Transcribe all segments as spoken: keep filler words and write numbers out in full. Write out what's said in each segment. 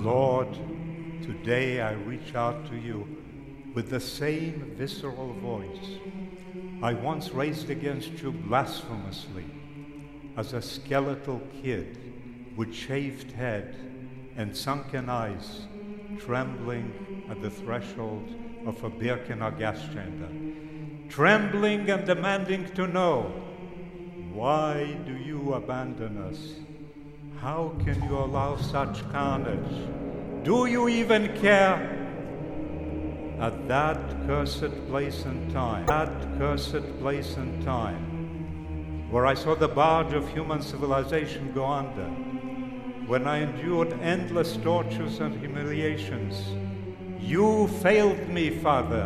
Lord, today I reach out to you with the same visceral voice I once raised against you blasphemously as a skeletal kid with shaved head and sunken eyes, trembling at the threshold of a Birkenau gas chamber, trembling and demanding to know, why do you abandon us? How can you allow such carnage? Do you even care? At that cursed place and time, that cursed place and time, where I saw the barge of human civilization go under, when I endured endless tortures and humiliations, you failed me, Father.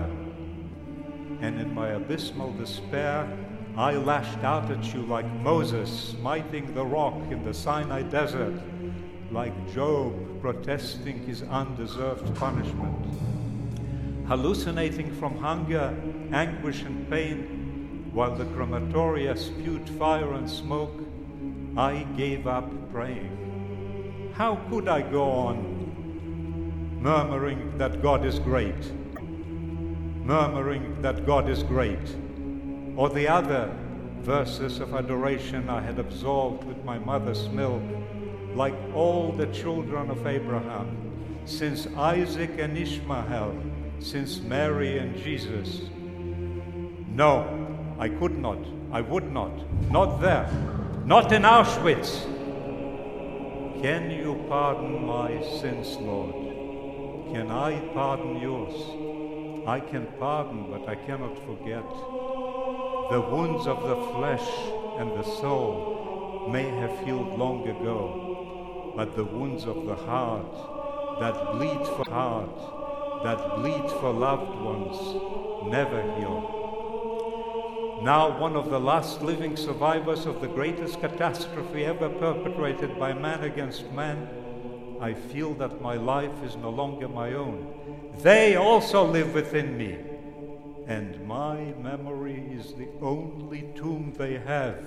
And in my abysmal despair, I lashed out at you like Moses smiting the rock in the Sinai desert, like Job protesting his undeserved punishment. Hallucinating from hunger, anguish, and pain, while the crematoria spewed fire and smoke, I gave up praying. How could I go on, murmuring that God is great, murmuring that God is great, or the other verses of adoration I had absorbed with my mother's milk, like all the children of Abraham, since Isaac and Ishmael, since Mary and Jesus? No, I could not, I would not, not there, not in Auschwitz. Can you pardon my sins, Lord? Can I pardon yours? I can pardon, but I cannot forget. The wounds of the flesh and the soul may have healed long ago, but the wounds of the heart that bleed for heart, that bleed for loved ones, never heal. Now, one of the last living survivors of the greatest catastrophe ever perpetrated by man against man, I feel that my life is no longer my own. They also live within me, and my memory is the only tomb they have.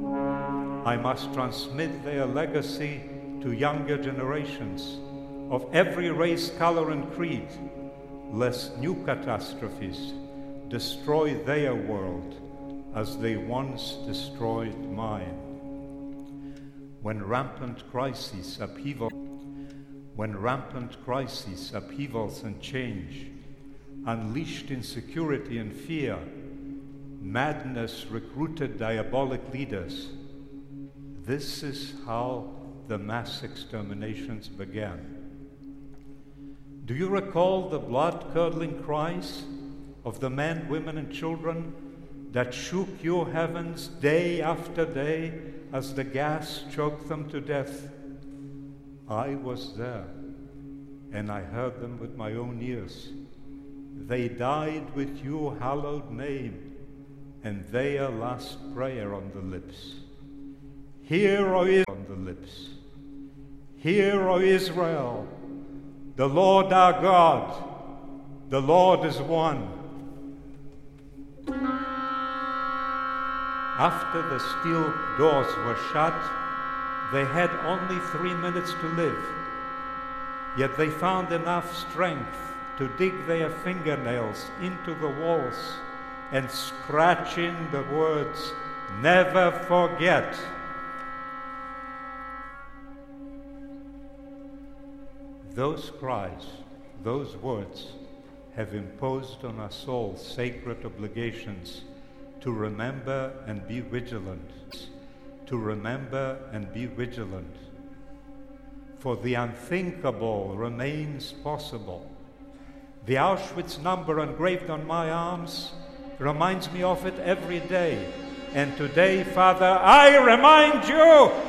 I must transmit their legacy to younger generations of every race, color, and creed, lest new catastrophes destroy their world as they once destroyed mine. When rampant crises, upheaval, when rampant crises, upheavals, and change unleashed insecurity and fear, madness recruited diabolic leaders, this is how the mass exterminations began. Do you recall the blood-curdling cries of the men, women, and children that shook your heavens day after day as the gas choked them to death? I was there, and I heard them with my own ears. They died with your hallowed name and their last prayer on the lips. Hear, O Israel, on the lips. Hear, O Israel, the Lord our God, the Lord is one. After the steel doors were shut, they had only three minutes to live, yet they found enough strength to dig their fingernails into the walls and scratch in the words, "Never forget." Those cries, those words, have imposed on us all sacred obligations to remember and be vigilant, to remember and be vigilant. For the unthinkable remains possible. The Auschwitz number engraved on my arms reminds me of it every day. And today, Father, I remind you